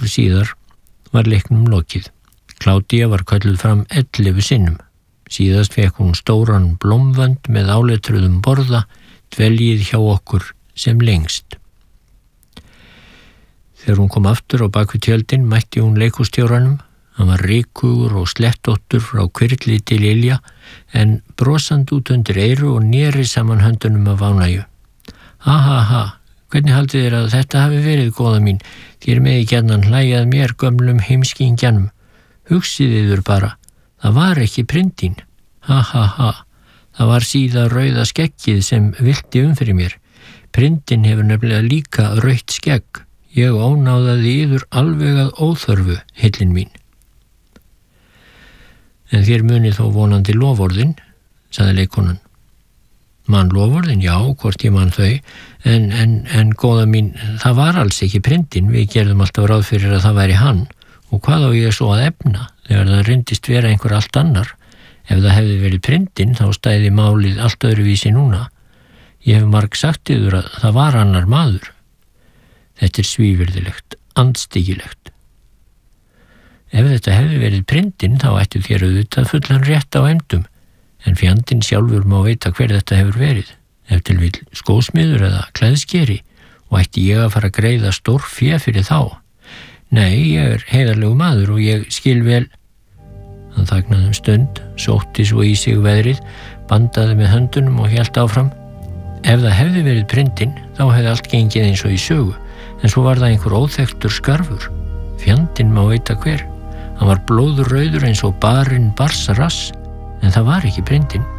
viku síðar var leiknum lokið. Kládía var kölluð fram 11 sinnum. Síðast fekk hún stóran blómvönd með áletruðum borða, dveljið hjá okkur sem lengst. Þegar hún kom aftur á bak við tjöldin mætti hún leikhússtjóranum. Hann var ríkugur og slettóttur frá hvirfli til ilja en brosandi út undir eyru og neri saman höndunum af ánægju. Ha, hvernig haldið þér að þetta hafi verið, góða mín? Þér megi gjarnan hlæjað mér gömlum heimskingjanum. Hugsið yður bara, það var ekki prindín. Ha, það var síða rauða skeggið sem vilti fyrir mér. Prindin hefur nefnilega líka rautt skegg. Ég ónáðaði yður alveg að óþörfu, heillin mín. En þér munið þó vonandi loforðin, sagði leikkonan. Man loforðin, já, hvort ég man þau, en góða mín, það var alls ekki prindin, við gerðum alltaf ráð fyrir að það væri hann, og hvað á ég svo að efna, þegar það reyndist vera einhver allt annar. Ef það hefði verið prindin, þá stæði málið allt öðruvísi núna. Ég hef marg sagt yður að það var annar maður. Þetta svívirðilegt, andstyggilegt. Ef þetta hefði verið prindin, þá ættu þér auðvitað fullan rétt á efndum, en fjandinn sjálfur má veita hver þetta hefur verið, ef til vill skósmiður eða klæðskeri, og ætti ég að fara að greiða stór fé fyrir þá. Nei, ég heiðarlegu maður og ég skil vel. Hann þagnaði stund, sótti svo í sig veðrið, bandaði með höndunum og hélt áfram. Ef það hefði verið prindin, þá hefði allt gengið eins og í sögu, en svo var það einhver óþekktur skarfur. Fjandinn má veita hver. Hann var blóðrauður eins og barinn barsrass, en það var ekki prindin.